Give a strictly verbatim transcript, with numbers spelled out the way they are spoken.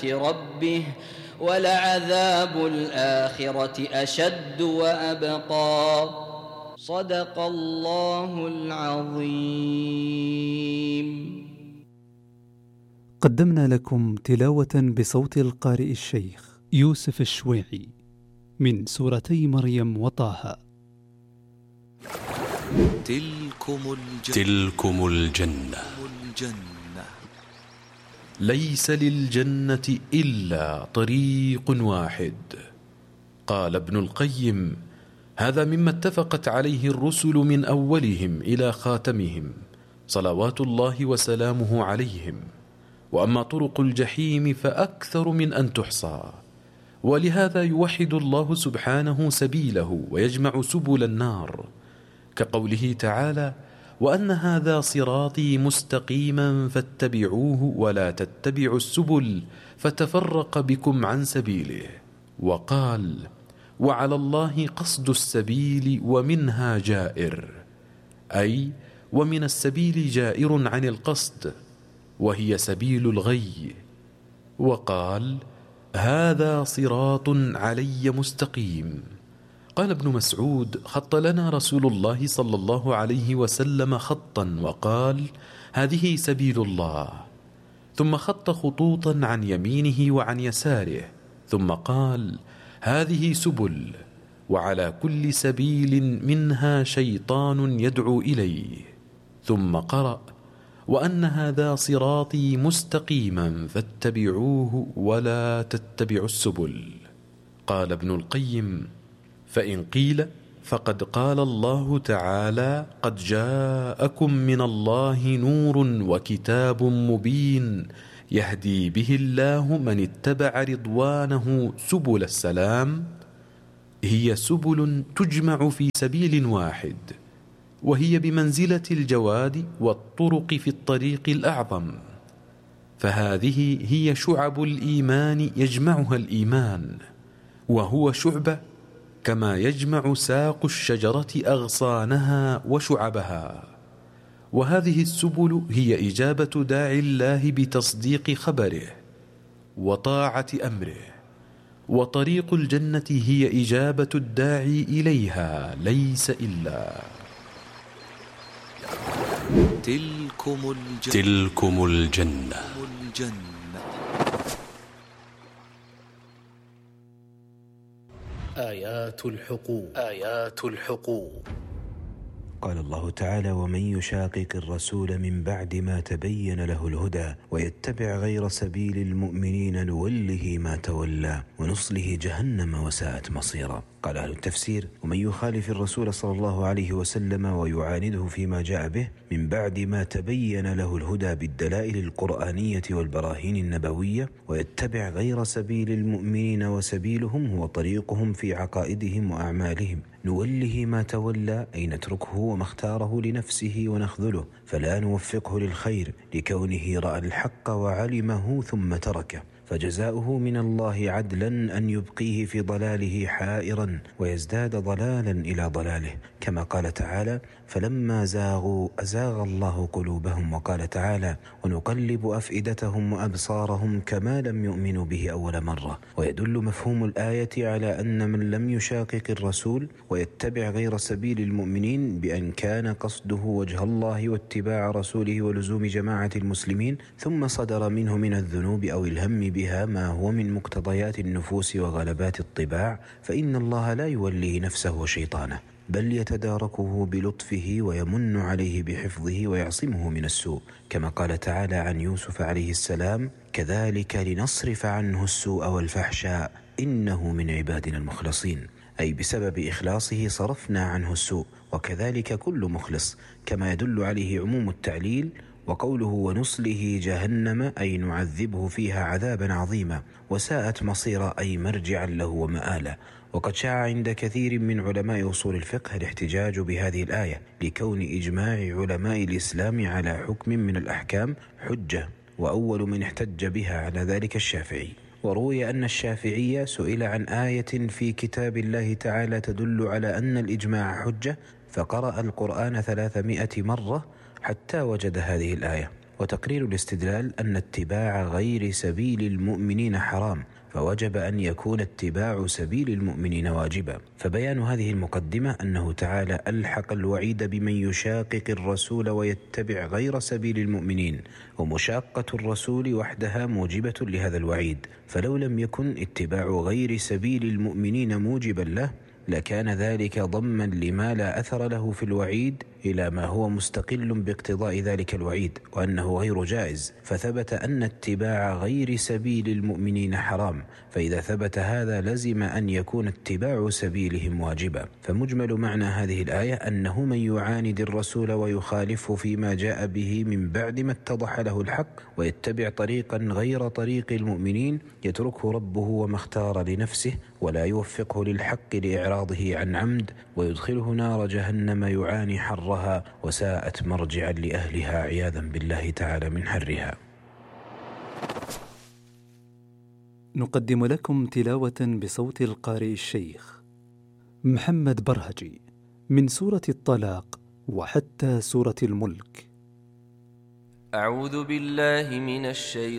ربه ولعذاب الآخرة أشد وأبقى. صدق الله العظيم. قدمنا لكم تلاوة بصوت القارئ الشيخ يوسف الشويعي من سورتي مريم وطه. تلكم الجنة, تلكم الجنة. الجنة ليس للجنة إلا طريق واحد. قال ابن القيم: هذا مما اتفقت عليه الرسل من أولهم إلى خاتمهم صلوات الله وسلامه عليهم. وأما طرق الجحيم فأكثر من أن تحصى، ولهذا يوحد الله سبحانه سبيله ويجمع سبل النار، كقوله تعالى: وأن هذا صراطي مستقيما فاتبعوه ولا تتبعوا السبل فتفرق بكم عن سبيله. وقال: وعلى الله قصد السبيل ومنها جائر، أي ومن السبيل جائر عن القصد، وهي سبيل الغي. وقال: هذا صراط علي مستقيم. قال ابن مسعود: خط لنا رسول الله صلى الله عليه وسلم خطا وقال: هذه سبيل الله، ثم خط خطوطا عن يمينه وعن يساره، ثم قال: هذه سبل، وعلى كل سبيل منها شيطان يدعو إليه، ثم قرأ: وأن هذا صراطي مستقيما فاتبعوه ولا تتبعوا السبل. قال ابن القيم: فإن قيل فقد قال الله تعالى: قد جاءكم من الله نور وكتاب مبين يهدي به الله من اتبع رضوانه سبل السلام. هي سبل تجمع في سبيل واحد، وهي بمنزلة الجواد والطرق في الطريق الأعظم، فهذه هي شعب الإيمان يجمعها الإيمان، وهو شعبة كما يجمع ساق الشجرة أغصانها وشعبها. وهذه السبل هي إجابة داعي الله بتصديق خبره وطاعة أمره، وطريق الجنة هي إجابة الداعي إليها ليس إلا. تلكم الجنة, تلكم الجنة. الجنة. آيات الحقوق. آيات الحقوق. قال الله تعالى: ومن يشاقق الرسول من بعد ما تبين له الهدى ويتبع غير سبيل المؤمنين نوله ما تولى ونصله جهنم وساءت مصيرا. قال أهل التفسير: ومن يخالف الرسول صلى الله عليه وسلم ويعانده فيما جاء به من بعد ما تبين له الهدى بالدلائل القرآنية والبراهين النبوية ويتبع غير سبيل المؤمنين وسبيلهم هو طريقهم في عقائدهم وأعمالهم نوله ما تولى، أي نتركه وما اختاره لنفسه ونخذله، فلا نوفقه للخير لكونه رأى الحق وعلمه ثم تركه، فجزاؤه من الله عدلا أن يبقيه في ضلاله حائرا ويزداد ضلالا إلى ضلاله، كما قال تعالى: فلما زاغوا أزاغ الله قلوبهم. وقال تعالى: ونقلب أفئدتهم وأبصارهم كما لم يؤمنوا به أول مرة. ويدل مفهوم الآية على أن من لم يشاقق الرسول ويتبع غير سبيل المؤمنين بأن كان قصده وجه الله واتباع رسوله ولزوم جماعة المسلمين، ثم صدر منه من الذنوب أو الهم بها ما هو من مقتضيات النفوس وغلبات الطباع، فإن الله لا يوليه نفسه وشيطانه، بل يتداركه بلطفه ويمن عليه بحفظه ويعصمه من السوء، كما قال تعالى عن يوسف عليه السلام: كذلك لنصرف عنه السوء والفحشاء إنه من عبادنا المخلصين، أي بسبب إخلاصه صرفنا عنه السوء، وكذلك كل مخلص، كما يدل عليه عموم التعليل. وقوله ونصله جهنم أي نعذبه فيها عذابا عظيما، وساءت مصيرا أي مرجعا له ومآلا. وقد شاع عند كثير من علماء أصول الفقه الاحتجاج بهذه الآية لكون إجماع علماء الإسلام على حكم من الأحكام حجة، وأول من احتج بها على ذلك الشافعي. وروي أن الشافعي سئل عن آية في كتاب الله تعالى تدل على أن الإجماع حجة، فقرأ القرآن ثلاثمائة مرة حتى وجد هذه الآية، وتقرير الاستدلال أن اتباع غير سبيل المؤمنين حرام، فوجب أن يكون اتباع سبيل المؤمنين واجبا. فبيان هذه المقدمة أنه تعالى ألحق الوعيد بمن يشاقق الرسول ويتبع غير سبيل المؤمنين، ومشاقة الرسول وحدها موجبة لهذا الوعيد، فلو لم يكن اتباع غير سبيل المؤمنين موجبا له لكان ذلك ضما لما لا أثر له في الوعيد إلى ما هو مستقل باقتضاء ذلك الوعيد وأنه غير جائز، فثبت أن اتباع غير سبيل المؤمنين حرام، فإذا ثبت هذا لزم أن يكون اتباع سبيلهم واجبا. فمجمل معنى هذه الآية أنه من يعاند الرسول ويخالفه فيما جاء به من بعد ما اتضح له الحق ويتبع طريقا غير طريق المؤمنين يتركه ربه وما اختار لنفسه، ولا يوفقه للحق لإعراضه عن عمد، ويدخله نار جهنم يعاني حرها وساءت مرجعا لأهلها عياذا بالله تعالى من حرها. نقدم لكم تلاوة بصوت القارئ الشيخ محمد برهجي من سورة الطلاق وحتى سورة الملك. أعوذ بالله من الشيطان